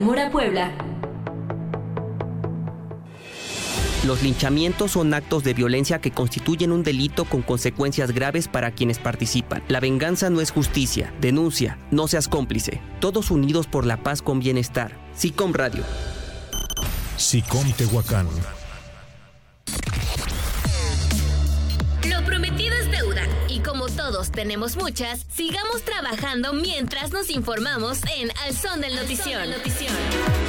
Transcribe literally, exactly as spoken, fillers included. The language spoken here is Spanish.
Mora Puebla. Los linchamientos son actos de violencia que constituyen un delito con consecuencias graves para quienes participan. La venganza no es justicia. Denuncia, no seas cómplice. Todos unidos por la paz con bienestar. SICOM Radio. SICOM Tehuacán. Lo prometido es deuda. Y como todos tenemos muchas, sigamos trabajando mientras nos informamos en Al Son del Notición.